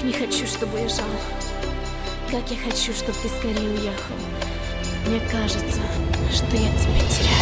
Не хочу, чтобы уезжал. Как я хочу, чтобы ты скорее уехал. Мне кажется, что я тебя теряю.